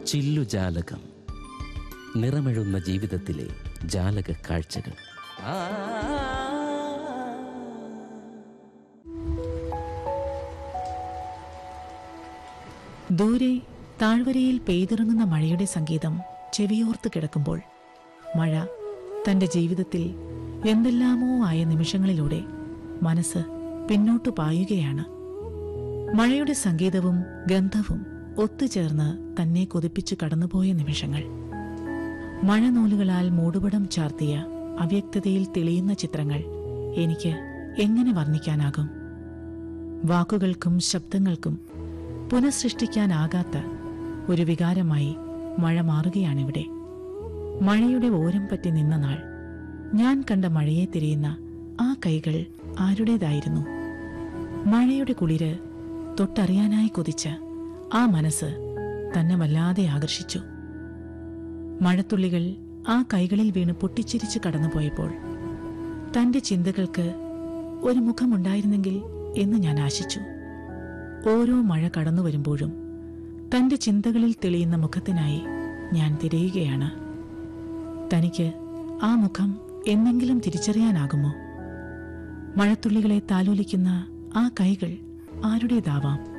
ചില്ലുജാലകം, നിറമെഴുന്ന ജീവിതത്തിലെ ജാലക കാഴ്ചകൾ. ദൂരെ താഴ്വരയിൽ പെയ്തിറങ്ങുന്ന മഴയുടെ സംഗീതം ചെവിയോർത്ത് കിടക്കുമ്പോൾ മഴ തന്റെ ജീവിതത്തിൽ എന്തെല്ലാമോ ആയ നിമിഷങ്ങളിലൂടെ മനസ്സ് പിന്നോട്ടു പായുകയാണ്. മഴയുടെ സംഗീതവും ഗന്ധവും ഒത്തുചേർന്ന് തന്നെ കൊതിപ്പിച്ചു കടന്നുപോയ നിമിഷങ്ങൾ. മഴനൂലുകളാൽ മൂടുപടം ചാർത്തിയ അവ്യക്തതയിൽ തെളിയുന്ന ചിത്രങ്ങൾ എനിക്ക് എങ്ങനെ വർണ്ണിക്കാനാകും? വാക്കുകൾക്കും ശബ്ദങ്ങൾക്കും പുനഃസൃഷ്ടിക്കാനാകാത്ത ഒരു വികാരമായി മഴ മാറുകയാണിവിടെ. മഴയുടെ ഓരം പറ്റി നിന്ന നാൾ, ഞാൻ കണ്ട മഴയെ തിരയുന്ന ആ കൈകൾ ആരുടേതായിരുന്നു? മഴയുടെ കുളിര് തൊട്ടറിയാനായി കൊതിച്ച ആ മനസ്സ് തന്നെ വല്ലാതെ ആകർഷിച്ചു. മഴത്തുള്ളികൾ ആ കൈകളിൽ വീണ് പൊട്ടിച്ചിരിച്ചു കടന്നുപോയപ്പോൾ തന്റെ ചിന്തകൾക്ക് ഒരു മുഖമുണ്ടായിരുന്നെങ്കിൽ എന്ന് ഞാൻ ആശിച്ചു. ഓരോ മഴ കടന്നു വരുമ്പോഴും തന്റെ ചിന്തകളിൽ തെളിയുന്ന മുഖത്തിനായി ഞാൻ തിരയുകയാണ്. തനിക്ക് ആ മുഖം എന്നെങ്കിലും തിരിച്ചറിയാനാകുമോ? മഴത്തുള്ളികളെ താലോലിക്കുന്ന ആ കൈകൾ ആരുടേതാവാം?